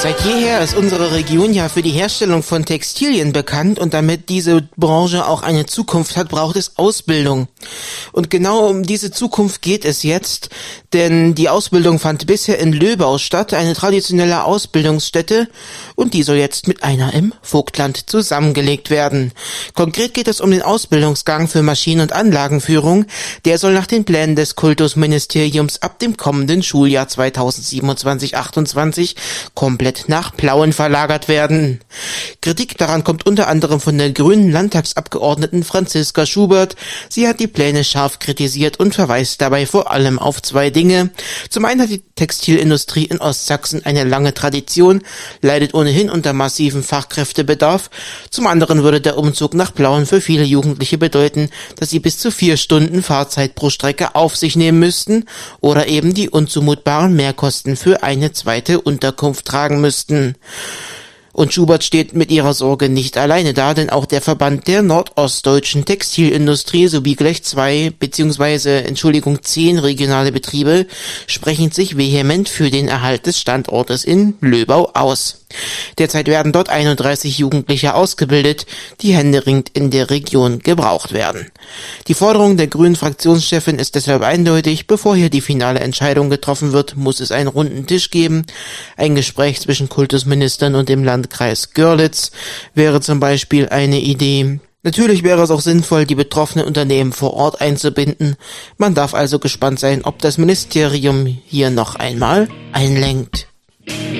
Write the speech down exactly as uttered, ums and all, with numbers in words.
Seit jeher ist unsere Region ja für die Herstellung von Textilien bekannt und damit diese Branche auch eine Zukunft hat, braucht es Ausbildung. Und genau um diese Zukunft geht es jetzt, denn die Ausbildung fand bisher in Löbau statt, eine traditionelle Ausbildungsstätte, und die soll jetzt mit einer im Vogtland zusammengelegt werden. Konkret geht es um den Ausbildungsgang für Maschinen- und Anlagenführung. Der soll nach den Plänen des Kultusministeriums ab dem kommenden Schuljahr zweitausendsiebenundzwanzig achtundzwanzig komplett nach Plauen verlagert werden. Kritik daran kommt unter anderem von der grünen Landtagsabgeordneten Franziska Schubert. Sie hat die Pläne scharf kritisiert und verweist dabei vor allem auf zwei Dinge. Zum einen hat die Textilindustrie in Ostsachsen eine lange Tradition, leidet ohnehin unter massivem Fachkräftebedarf. Zum anderen würde der Umzug nach Plauen für viele Jugendliche bedeuten, dass sie bis zu vier Stunden Fahrzeit pro Strecke auf sich nehmen müssten oder eben die unzumutbaren Mehrkosten für eine zweite Unterkunft tragen müssten. Und Schubert steht mit ihrer Sorge nicht alleine da, denn auch der Verband der nordostdeutschen Textilindustrie sowie gleich zwei beziehungsweise Entschuldigung zehn regionale Betriebe sprechen sich vehement für den Erhalt des Standortes in Löbau aus. Derzeit werden dort einunddreißig Jugendliche ausgebildet, die händeringend in der Region gebraucht werden. Die Forderung der grünen Fraktionschefin ist deshalb eindeutig: Bevor hier die finale Entscheidung getroffen wird, muss es einen runden Tisch geben. Ein Gespräch zwischen Kultusministern und dem Landkreis Görlitz wäre zum Beispiel eine Idee. Natürlich wäre es auch sinnvoll, die betroffenen Unternehmen vor Ort einzubinden. Man darf also gespannt sein, ob das Ministerium hier noch einmal einlenkt.